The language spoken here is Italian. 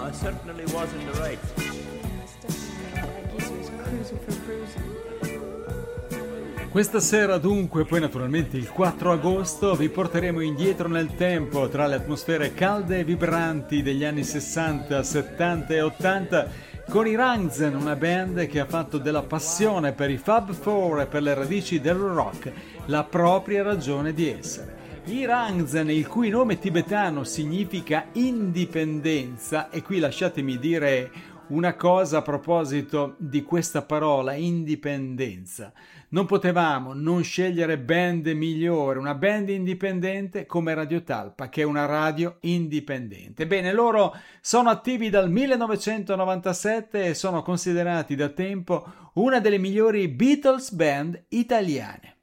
I certainly was in the right. Questa sera dunque, poi naturalmente il 4 agosto, vi porteremo indietro nel tempo tra le atmosfere calde e vibranti degli anni 60, 70 e 80 con i Rangzen, una band che ha fatto della passione per i Fab Four e per le radici del rock la propria ragione di essere. I Rangzen, il cui nome tibetano significa indipendenza, e qui lasciatemi dire una cosa a proposito di questa parola, indipendenza. Non potevamo non scegliere band migliore, una band indipendente come Radio Talpa, che è una radio indipendente. Bene, loro sono attivi dal 1997 e sono considerati da tempo una delle migliori Beatles band italiane.